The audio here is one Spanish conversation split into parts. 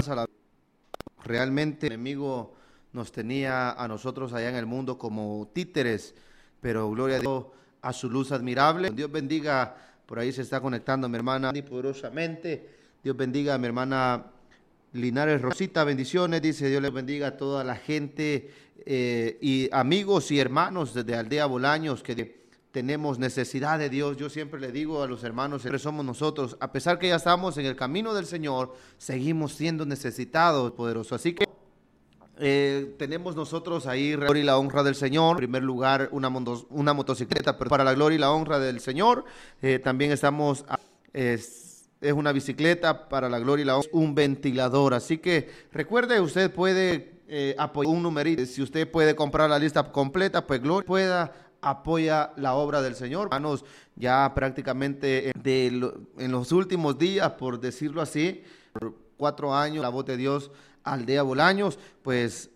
alabanza. Realmente el enemigo nos tenía a nosotros allá en el mundo como títeres, pero gloria a Dios, a su luz admirable. Dios bendiga, por ahí se está conectando mi hermana poderosamente. Dios bendiga a mi hermana Linares Rosita, bendiciones, dice Dios les bendiga a toda la gente y amigos y hermanos desde Aldea Bolaños que tenemos necesidad de Dios. Yo siempre le digo a los hermanos, siempre somos nosotros, a pesar que ya estamos en el camino del Señor, seguimos siendo necesitados, poderosos. Así que tenemos nosotros ahí la gloria y la honra del Señor. En primer lugar, una motocicleta, pero para la gloria y la honra del Señor. También estamos... es una bicicleta para la gloria y la honra, un ventilador. Así que recuerde, usted puede apoyar un numerito. Si usted puede comprar la lista completa, pues gloria pueda apoya la obra del Señor. Hermanos, ya prácticamente en los últimos días, por decirlo así, por 4 años, la voz de Dios, Aldea Bolaños, pues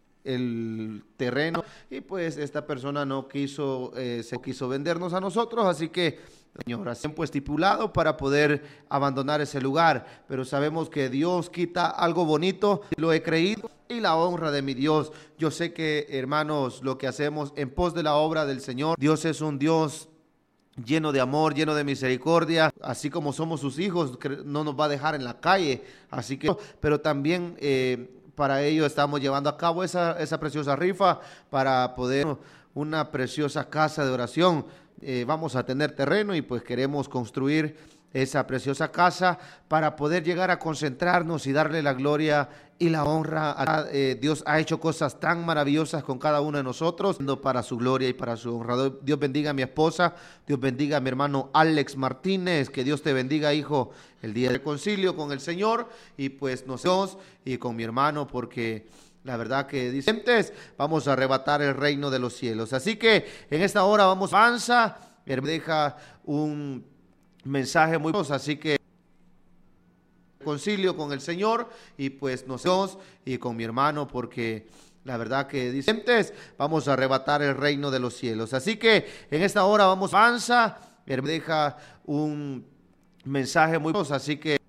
el terreno, y pues esta persona no quiso, se quiso vendernos a nosotros, así que Señor, tiempo estipulado para poder abandonar ese lugar, pero sabemos que Dios quita algo bonito, lo he creído, y la honra de mi Dios. Yo sé que, hermanos, lo que hacemos en pos de la obra del Señor, Dios es un Dios lleno de amor, lleno de misericordia, así como somos sus hijos, no nos va a dejar en la calle, así que, pero también para ello estamos llevando a cabo esa preciosa rifa para poder una preciosa casa de oración. Vamos a tener terreno y pues queremos construir esa preciosa casa para poder llegar a concentrarnos y darle la gloria y la honra. Dios ha hecho cosas tan maravillosas con cada uno de nosotros para su gloria y para su honra. Dios bendiga a mi esposa, Dios bendiga a mi hermano Alex Martínez, que Dios te bendiga, hijo, el día del concilio con el Señor, y pues nosotros y con mi hermano, porque la verdad que dicen, vamos a arrebatar el reino de los cielos. Así que en esta hora vamos, avanza, deja un mensaje muy bueno, así que concilio con el Señor y pues nosotros y con mi hermano, porque la verdad que dicen, vamos a arrebatar el reino de los cielos. Así que en esta hora vamos, avanza, deja un mensaje muy bueno, así que